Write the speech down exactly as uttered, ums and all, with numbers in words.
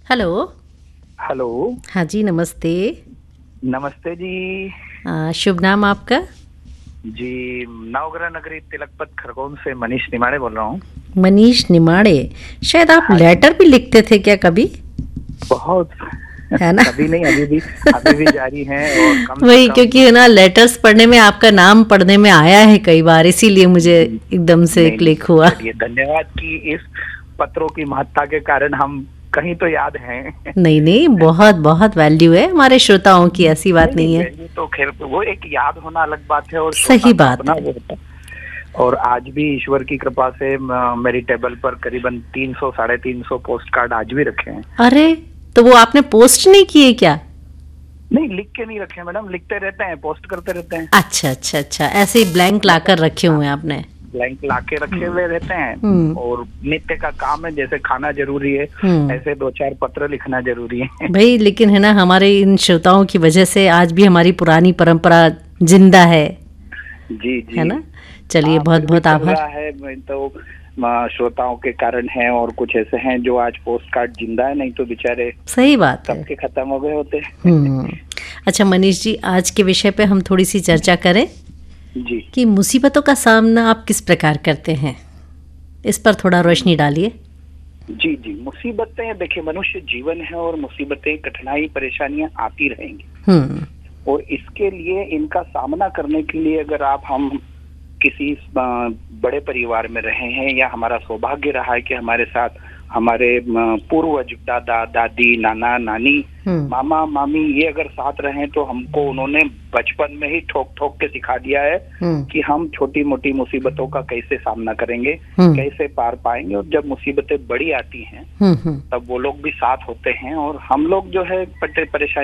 Hello. Hello. हाँ जी, नमस्ते। नमस्ते जी। आ, शुभ नाम आपका? जी, नवग्रह नगरी तिलकपत खरगोन से मनीष निमाड़े बोल रहा हूँ। मनीष निमाड़े। शायद आप हाँ जी। लेटर भी लिखते थे क्या कभी? बहुत। है ना? कभी नहीं, अभी भी अभी भी जारी हैं और कम से वही, कम। क्योंकि है ना, लेटर्स पढ़ने में आपका नाम पढ़ने में आया है कई बार, इसीलिए मुझे जी, एकदम से नहीं क्लिक नहीं, हुआ। चलिए धन्यवाद कि इस पत्रों की महत्ता के कारण हम कहीं तो याद हैं। नहीं नहीं, बहुत बहुत वैल्यू है हमारे श्रोताओं की, ऐसी बात नहीं नहीं, नहीं है। वैल्यू तो खैर वो एक याद होना अलग बात है और श्रोता सही का बात अपना है। वो होता है। और आज भी ईश्वर की कृपा से म, मेरी टेबल पर करीबन तीन सौ साढ़े तीन सौ पोस्ट कार्ड आज भी रखे हैं। अरे, तो वो आपने पोस्ट नहीं किए क्या? नहीं, लिख के नहीं रखे मैडम, लिखते रहते हैं, पोस्ट करते रहते हैं। अच्छा अच्छा अच्छा, ऐसे ही ब्लैंक लाकर मतलब रखे हुए हैं आपने? ब्लैंक लाके रखे हुए रहते हैं। हम्म और नित्य का काम है, जैसे खाना जरूरी है हम्म। ऐसे दो चार पत्र लिखना जरूरी है। भाई, लेकिन है ना, हमारे इन श्रोताओं की वजह से आज भी हमारी पुरानी परंपरा जिंदा है जी है जी। ना? चलिए, हाँ, बहुत फिर भी बहुत चल आभार। रहा है। मैं तो म, श्रोताओं के कारण है और कुछ ऐसे हैं जो आज पोस्ट कार्ड जिंदा है, नहीं तो बेचारे सही बात है। कब के खत्म हो गए होते। हम्म। अच्छा मनीष जी, आज के विषय पे हम थोड़ी सी चर्चा करें जी कि मुसीबतों का सामना आप किस प्रकार करते हैं, इस पर थोड़ा रोशनी डालिए। जी जी। मुसीबतें, देखिए, मनुष्य जीवन है और मुसीबतें, कठिनाई, परेशानियां आती रहेंगी। हम्म और इसके लिए, इनका सामना करने के लिए, अगर आप हम किसी अ, बड़े परिवार में रहे हैं या हमारा सौभाग्य रहा है कि हमारे साथ हमारे अ, पूर्वज, दादा दादी, नाना नानी, हम्म मामा मामी, ये अगर साथ रहे तो हमको उन्होंने बचपन में ही ठोक ठोक के सिखा दिया है हम्म कि हम छोटी मोटी मुसीबतों का कैसे सामना करेंगे, हम्म कैसे पार पाएंगे। और जब मुसीबतें बड़ी आती हैं हम्म हम्म। तब वो लोग भी साथ होते हैं और हम लोग जो है परेशानी